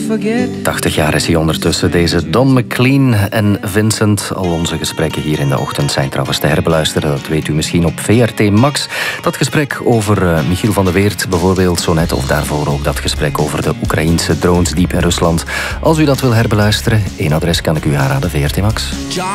forget. 80 jaar is hij ondertussen, deze Don McLean en Vincent. Al onze gesprekken hier in de ochtend zijn trouwens te herbeluisteren. Dat weet u misschien op VRT Max. Dat gesprek over Michiel van de Weert bijvoorbeeld zo net. Of daarvoor ook dat gesprek over de Oekraïnse drones diep in Rusland. Als u dat wil herbeluisteren, één adres kan ik u aanraden, VRT Max.